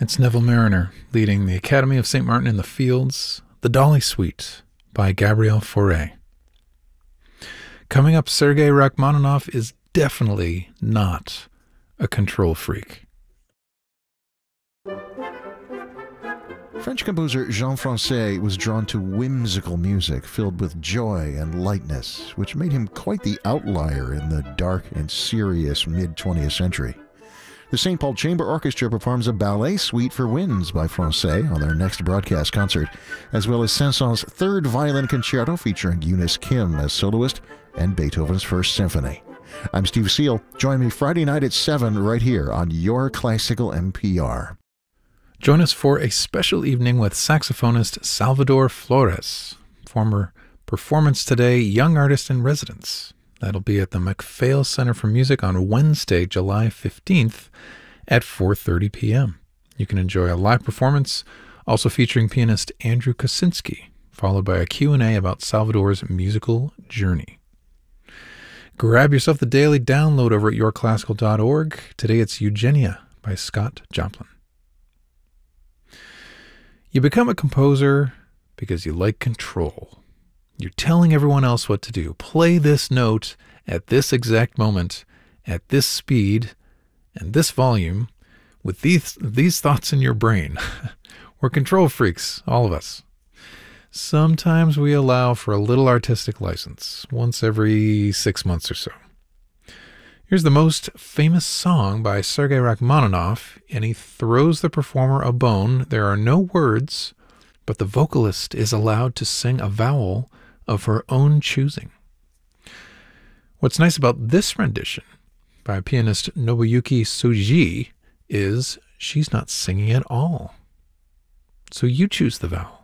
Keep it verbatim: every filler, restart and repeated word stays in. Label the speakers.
Speaker 1: It's Neville Mariner leading the Academy of Saint Martin in the Fields, The Dolly Suite by Gabriel Fauré. Coming up, Sergei Rachmaninoff is definitely not a control freak.
Speaker 2: French composer Jean Francais was drawn to whimsical music filled with joy and lightness, which made him quite the outlier in the dark and serious mid-twentieth century. The Saint Paul Chamber Orchestra performs a ballet suite for winds by Francais on their next broadcast concert, as well as Saint-Saëns' third violin concerto featuring Eunice Kim as soloist and Beethoven's First Symphony. I'm Steve Seal. Join me Friday night at seven right here on Your Classical N P R.
Speaker 1: Join us for a special evening with saxophonist Salvador Flores, former Performance Today Young Artist in Residence. That'll be at the MacPhail Center for Music on Wednesday, July fifteenth at four thirty p.m. You can enjoy a live performance, also featuring pianist Andrew Kosinski, followed by a Q and A about Salvador's musical journey. Grab yourself the daily download over at your classical dot org. Today it's Eugenia by Scott Joplin. You become a composer because you like control. You're telling everyone else what to do. Play this note at this exact moment, at this speed, and this volume, with these these thoughts in your brain. We're control freaks, all of us. Sometimes we allow for a little artistic license, once every six months or so. Here's the most famous song by Sergei Rachmaninoff, and he throws the performer a bone. There are no words, but the vocalist is allowed to sing a vowel of her own choosing. What's nice about this rendition by pianist Nobuyuki Suji is she's not singing at all. So you choose the vowel.